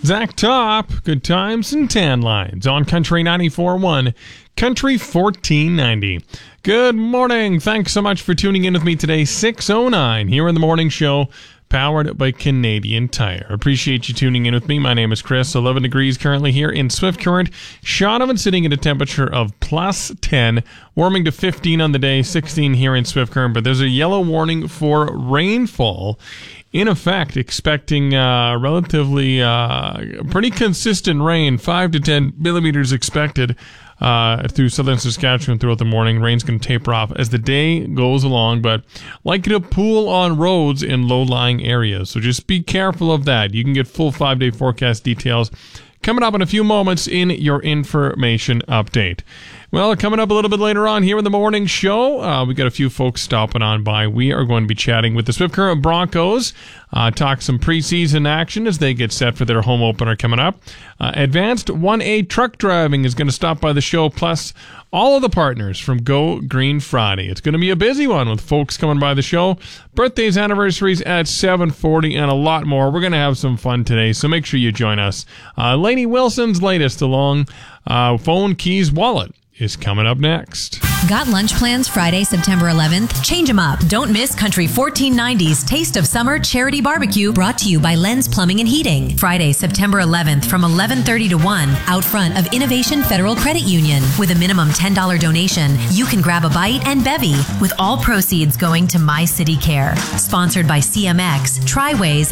Zach Top, Good Times and Tan Lines on Country 94.1, Country 1490. Good morning. Thanks so much for tuning in with me today, 6:09 here in the morning show, powered by Canadian Tire. Appreciate you tuning in with me. My name is Chris. 11 degrees currently here in Swift Current. Shaunavon sitting at a temperature of plus 10, warming to 15 on the day, 16 here in Swift Current. But there's a yellow warning for rainfall in effect, expecting relatively pretty consistent rain, 5 to 10 millimeters expected through southern Saskatchewan throughout the morning. Rain's going to taper off as the day goes along, but likely to pool on roads in low-lying areas. So just be careful of that. You can get full 5-day forecast details coming up in a few moments in your information update. Well, coming up a little bit later on here in the morning show, we got a few folks stopping on by. We are going to be chatting with the Swift Current Broncos, talk some preseason action as they get set for their home opener coming up. Advanced 1A Truck Driving is going to stop by the show, plus all of the partners from Go Green Friday. It's going to be a busy one with folks coming by the show, birthdays, anniversaries at 7:40, and a lot more. We're going to have some fun today, so make sure you join us. Lainey Wilson's latest along phone, keys, wallet is coming up next. Got lunch plans Friday, September 11th? Change them up. Don't miss Country 1490's Taste of Summer Charity Barbecue, brought to you by Lens Plumbing and Heating. Friday, September 11th from 11:30 to 1, out front of Innovation Federal Credit Union. With a minimum $10 donation, you can grab a bite and bevy, with all proceeds going to My City Care. Sponsored by CMX, Triways,